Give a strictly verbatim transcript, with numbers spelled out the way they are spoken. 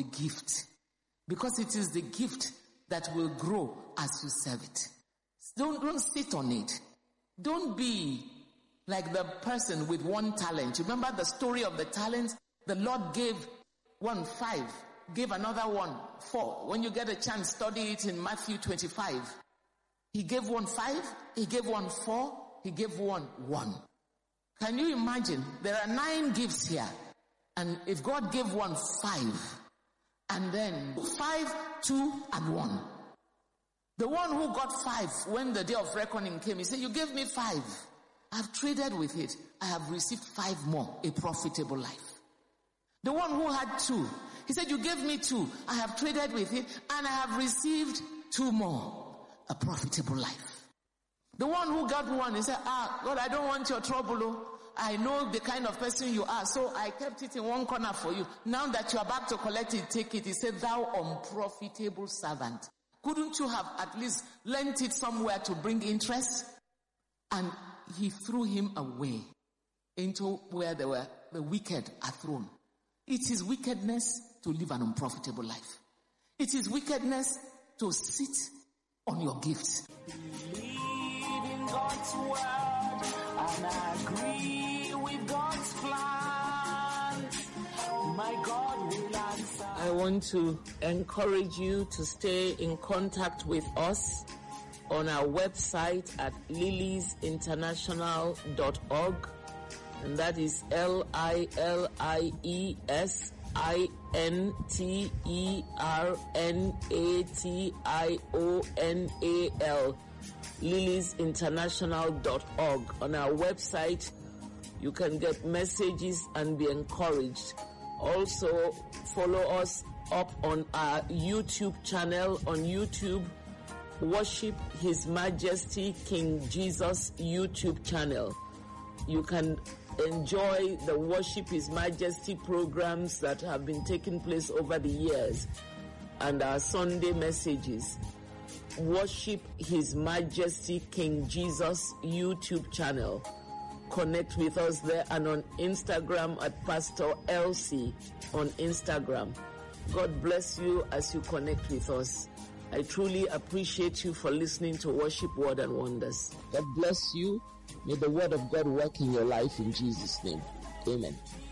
gift. Because it is the gift that will grow as you serve it. Don't, don't sit on it. Don't be like the person with one talent. Remember the story of the talents? The Lord gave one five, gave another one four. When you get a chance, study it in Matthew twenty-five. He gave one five, he gave one four, he gave one one. Can you imagine? There are nine gifts here. And if God gave one five, and then five, two, and one. The one who got five, when the day of reckoning came, he said, you gave me five. I've traded with it. I have received five more, a profitable life. The one who had two, he said, you gave me two. I have traded with it, and I have received two more, a profitable life. The one who got one, he said, ah, God, I don't want your trouble. Oh. I know the kind of person you are, so I kept it in one corner for you. Now that you are back to collect it, take it. He said, thou unprofitable servant. Couldn't you have at least lent it somewhere to bring interest? And he threw him away into where they were, the wicked are thrown. It is wickedness to live an unprofitable life. It is wickedness to sit on your gifts. Believe in God's word and agree with God's plans. My God will answer. I want to encourage you to stay in contact with us on our website at lilies international dot org, and that is L I L I E S I N T E R N A T I O N A L, lilies international dot org. On our website, you can get messages and be encouraged. Also, follow us up on our YouTube channel. On YouTube, Worship His Majesty King Jesus YouTube channel. You can enjoy the Worship His Majesty programs that have been taking place over the years and our Sunday messages. Worship His Majesty King Jesus YouTube channel. Connect with us there, and on Instagram at Pastor Elsie on Instagram. God bless you as you connect with us. I truly appreciate you for listening to Worship Word and Wonders. God bless you. May the word of God work in your life in Jesus' name. Amen.